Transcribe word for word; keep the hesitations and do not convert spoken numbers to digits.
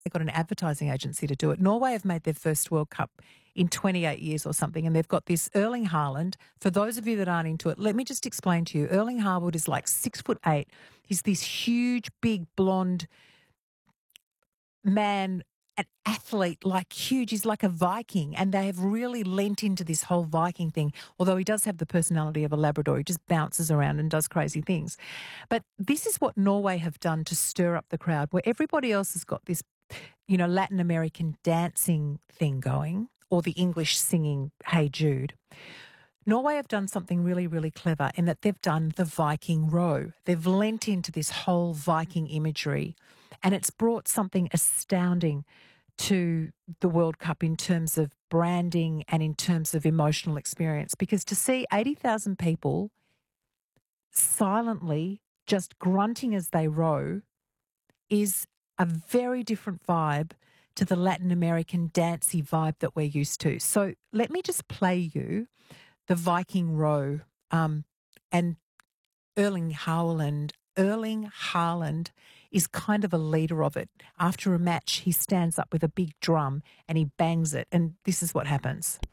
they got an advertising agency to do it. Norway have made their first World Cup in twenty-eight years or something, and they've got this Erling Haaland. For those of you that aren't into it, let me just explain to you. Erling Haaland is like six foot eight. He's this huge, big, blonde man, an athlete, like huge. He's like a Viking, and they have really lent into this whole Viking thing, although he does have the personality of a Labrador. He just bounces around and does crazy things. But this is what Norway have done to stir up the crowd, where everybody else has got this, you know, Latin American dancing thing going, or the English singing Hey Jude. Norway have done something really, really clever in that they've done the Viking row. They've lent into this whole Viking imagery, and it's brought something astounding to the World Cup in terms of branding and in terms of emotional experience. Because to see eighty thousand people silently just grunting as they row is a very different vibe to the Latin American dancey vibe that we're used to. So let me just play you the Viking row, um, and Erling Haaland. Erling Haaland is kind of a leader of it. After a match, he stands up with a big drum and he bangs it, and this is what happens.